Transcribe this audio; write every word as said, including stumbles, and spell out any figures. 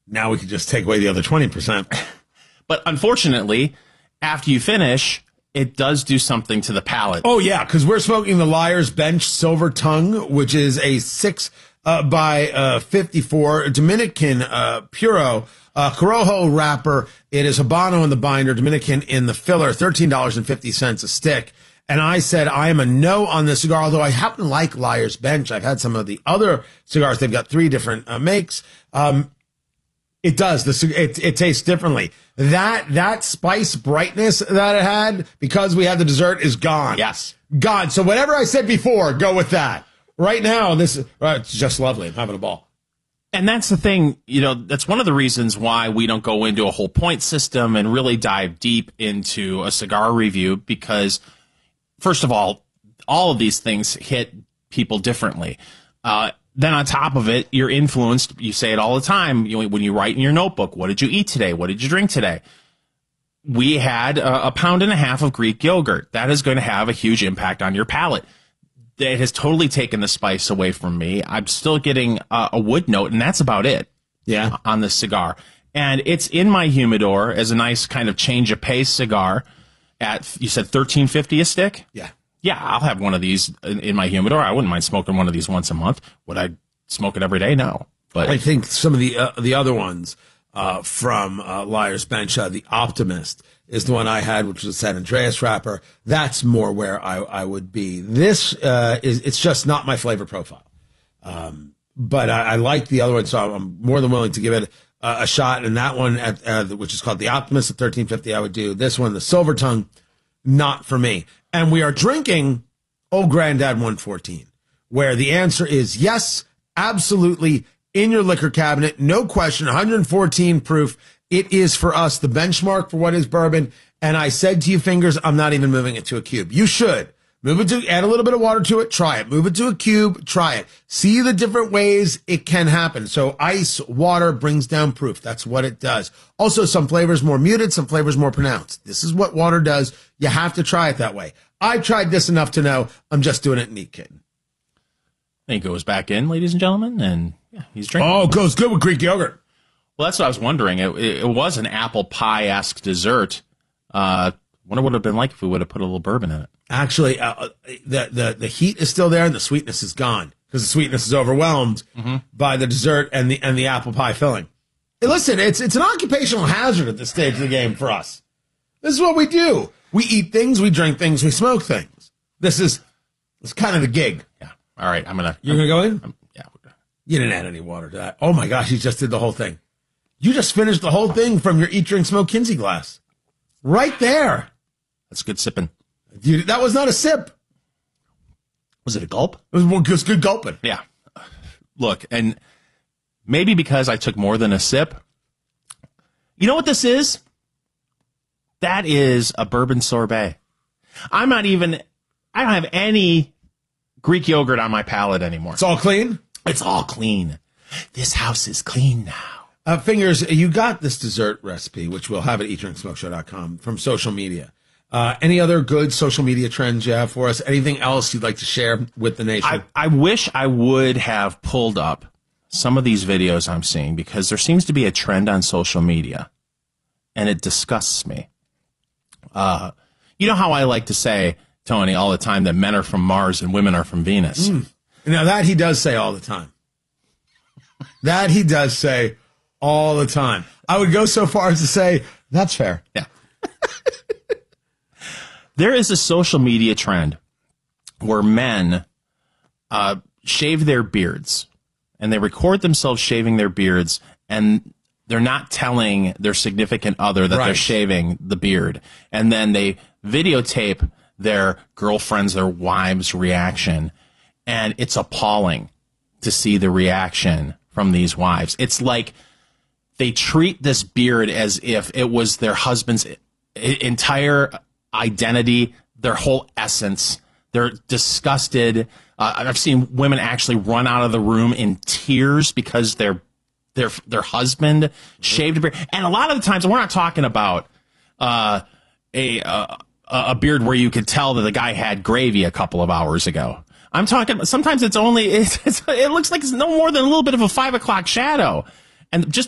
Now we can just take away the other twenty percent. But unfortunately, after you finish, it does do something to the palate. Oh, yeah, because we're smoking the Liar's Bench Silver Tongue, which is a six uh, by uh, fifty-four Dominican uh, Puro uh, Corojo wrapper. It is Habano in the binder, Dominican in the filler, thirteen dollars and fifty cents a stick. And I said, I am a no on this cigar, although I happen to like Liar's Bench. I've had some of the other cigars. They've got three different uh, makes. Um, it does. The, it, it tastes differently. That that spice brightness that it had, because we had the dessert, is gone. Yes. Gone. So whatever I said before, go with that. Right now, this uh, it's just lovely. I'm having a ball. And that's the thing, you know, that's one of the reasons why we don't go into a whole point system and really dive deep into a cigar review, because first of all, all of these things hit people differently. Uh, then on top of it, you're influenced. You say it all the time. You, when you write in your notebook, what did you eat today? What did you drink today? We had a, a pound and a half of Greek yogurt. That is going to have a huge impact on your palate. It has totally taken the spice away from me. I'm still getting a, a wood note, and that's about it. Yeah. On this cigar. And it's in my humidor as a nice kind of change of pace cigar at, you said thirteen fifty a stick? Yeah. Yeah, I'll have one of these in, in my humidor. I wouldn't mind smoking one of these once a month. Would I smoke it every day? No. But I think some of the uh, the other ones uh, from uh, Liar's Bench, uh, the Optimist, is the one I had, which was a San Andreas wrapper. That's more where I, I would be. This uh, is it's just not my flavor profile. Um, but I, I like the other one, so I'm more than willing to give it uh, a shot. And that one, at, uh, which is called the Optimist at thirteen fifty, I would do. This one, the Silver Tongue, not for me. And we are drinking Old Grandad one fourteen, where the answer is yes, absolutely, in your liquor cabinet, no question, one fourteen proof. It is for us the benchmark for what is bourbon. And I said to you, Fingers, I'm not even moving it to a cube. You should. Move it to, add a little bit of water to it, try it. Move it to a cube, try it. See the different ways it can happen. So ice, water brings down proof. That's what it does. Also, some flavors more muted, some flavors more pronounced. This is what water does. You have to try it that way. I've tried this enough to know I'm just doing it neat, kid. Then he goes back in, ladies and gentlemen, and yeah, he's drinking. Oh, it goes good with Greek yogurt. Well, that's what I was wondering. It, it, it was an apple pie-esque dessert. Uh, wonder what it would have been like if we would have put a little bourbon in it. Actually, uh, the, the, the heat is still there and the sweetness is gone because the sweetness is overwhelmed mm-hmm. by the dessert and the and the apple pie filling. Hey, listen, it's it's an occupational hazard at this stage of the game for us. This is what we do. We eat things, we drink things, we smoke things. This is it's kind of the gig. Yeah. All right, I'm gonna. You're gonna go in? I'm, yeah. We're gonna. You didn't add any water to that. Oh my gosh, you just did the whole thing. You just finished the whole thing from your Eat, Drink, Smoke Kinsey glass, right there. That's good sipping. You, that was not a sip. Was it a gulp? It was, it was good gulping. Yeah. Look, and maybe because I took more than a sip. You know what this is? That is a bourbon sorbet. I'm not even, I don't have any Greek yogurt on my palate anymore. It's all clean? It's all clean. This house is clean now. Uh, Fingers, you got this dessert recipe, which we'll have at eat drink smoke show dot com, from social media. Uh, any other good social media trends you have for us? Anything else you'd like to share with the nation? I, I wish I would have pulled up some of these videos I'm seeing, because there seems to be a trend on social media, and it disgusts me. Uh, you know how I like to say, Tony, all the time, that men are from Mars and women are from Venus. Mm. Now, that he does say all the time. That he does say all the time. I would go so far as to say, that's fair. Yeah. There is a social media trend where men uh, shave their beards, and they record themselves shaving their beards, and they're not telling their significant other that right. they're shaving the beard. And then they videotape their girlfriends, their wives' reaction, and it's appalling to see the reaction from these wives. It's like they treat this beard as if it was their husband's entire identity, their whole essence. They're disgusted. Uh, I've seen women actually run out of the room in tears because their their their husband shaved a beard. And a lot of the times, we're not talking about uh, a uh, a beard where you could tell that the guy had gravy a couple of hours ago. I'm talking. Sometimes it's only it's, it's, it looks like it's no more than a little bit of a five o'clock shadow, and just